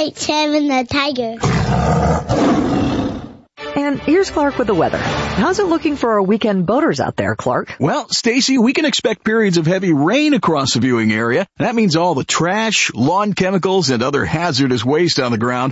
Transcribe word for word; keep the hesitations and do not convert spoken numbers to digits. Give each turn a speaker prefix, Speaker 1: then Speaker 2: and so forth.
Speaker 1: like Sam the tiger.
Speaker 2: And here's Clark with the weather. How's it looking for our weekend boaters out there, Clark?
Speaker 3: Well, Stacy, we can expect periods of heavy rain across the viewing area. That means all the trash, lawn chemicals, and other hazardous waste on the ground